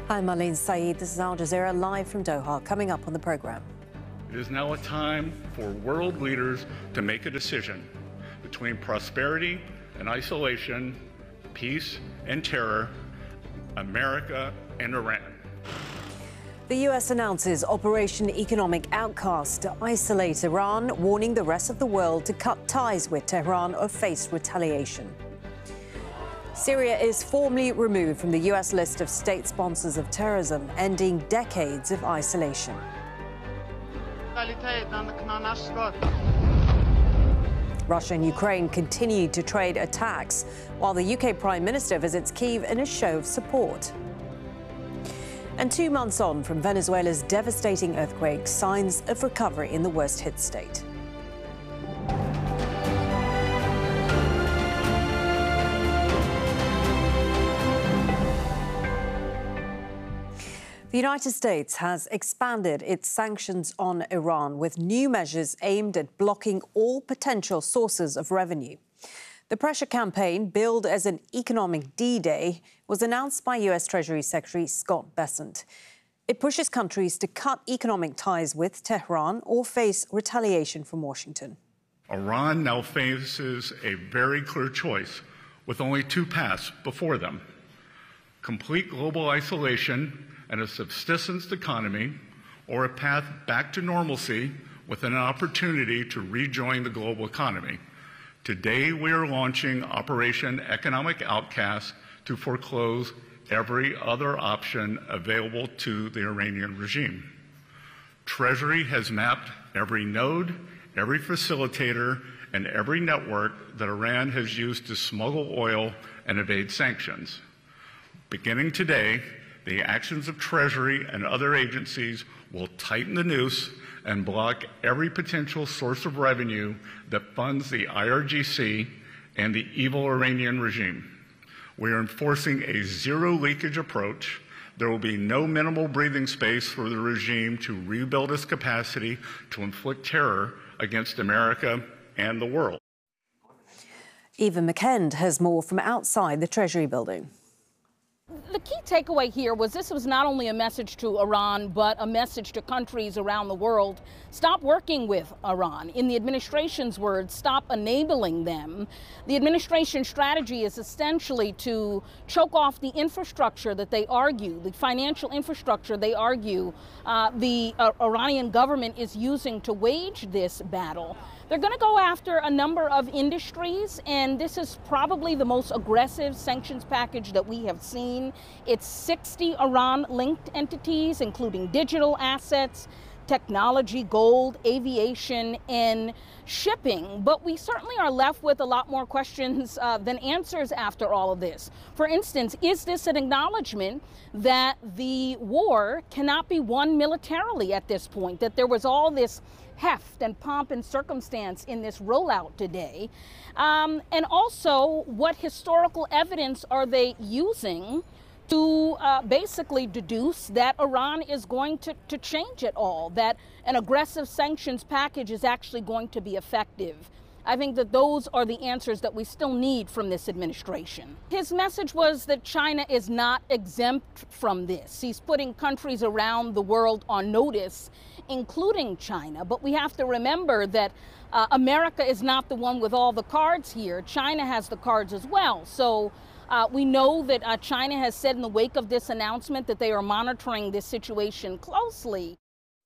I'm Marlene Saeed. This is Al Jazeera live from Doha. Coming up on the program. It is now a time for world leaders to make a decision between prosperity and isolation, peace and terror, America and Iran. The U.S. announces Operation Economic Outcast to isolate Iran, warning the rest of the world to cut ties with Tehran or face retaliation. Syria is formally removed from the U.S. list of state sponsors of terrorism, ending decades of isolation. Russia and Ukraine continue to trade attacks, while the UK Prime Minister visits Kyiv in a show of support. And 2 months on from Venezuela's devastating earthquake, signs of recovery in the worst-hit state. The United States has expanded its sanctions on Iran with new measures aimed at blocking all potential sources of revenue. The pressure campaign, billed as an economic D-Day, was announced by U.S. Treasury Secretary Scott Bessent. It pushes countries to cut economic ties with Tehran or face retaliation from Washington. Iran now faces a very clear choice with only two paths before them: complete global isolation and a subsistence economy, or a path back to normalcy with an opportunity to rejoin the global economy. Today, we are launching Operation Economic Outcast to foreclose every other option available to the Iranian regime. Treasury has mapped every node, every facilitator, and every network that Iran has used to smuggle oil and evade sanctions. Beginning today, the actions of Treasury and other agencies will tighten the noose and block every potential source of revenue that funds the IRGC and the evil Iranian regime. We are enforcing a zero-leakage approach. There will be no minimal breathing space for the regime to rebuild its capacity to inflict terror against America and the world. Eva McKend has more from outside the Treasury building. The key takeaway here was this was not only a message to Iran, but a message to countries around the world. Stop working with Iran. In the administration's words, stop enabling them. The administration's strategy is essentially to choke off the infrastructure that they argue, the financial infrastructure they argue the Iranian government is using to wage this battle. They're going to go after a number of industries, and this is probably the most aggressive sanctions package that we have seen. It's 60 Iran-linked entities, including digital assets, technology, gold, aviation, and shipping. But we certainly are left with a lot more questions than answers after all of this. For instance, is this an acknowledgement that the war cannot be won militarily at this point, that there was all this heft and pomp and circumstance in this rollout today? And also, what historical evidence are they using to basically deduce that Iran is going to change it all, that an aggressive sanctions package is actually going to be effective? I think that those are the answers that we still need from this administration. His message was that China is not exempt from this. He's putting countries around the world on notice, including China. But we have to remember that America is not the one with all the cards here. China has the cards as well. So we know that China has said in the wake of this announcement that they are monitoring this situation closely.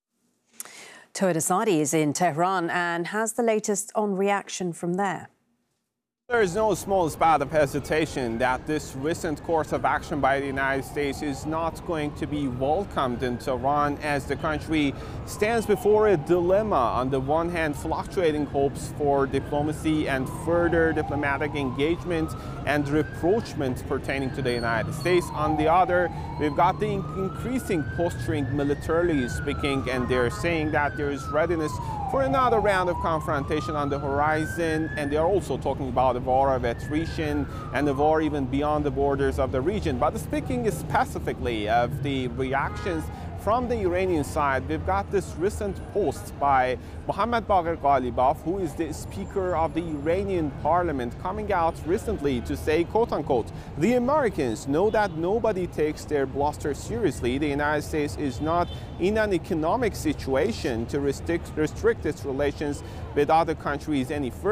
Toyota Sadi is in Tehran and has the latest on reaction from there. There is no small spot of hesitation that this recent course of action by the United States is not going to be welcomed in Tehran, as the country stands before a dilemma. On the one hand, fluctuating hopes for diplomacy and further diplomatic engagement and rapprochement pertaining to the United States. On the other, we've got the increasing posturing militarily speaking, and they're saying that there is readiness for another round of confrontation on the horizon, and they are also talking about a war of attrition and a war even beyond the borders of the region. But speaking specifically of the reactions From the Iranian side, we've got this recent post by Mohammad Bagher Ghalibaf, who is the Speaker of the Iranian Parliament, coming out recently to say, quote unquote, the Americans know that nobody takes their bluster seriously. The United States is not in an economic situation to restrict its relations with other countries any further.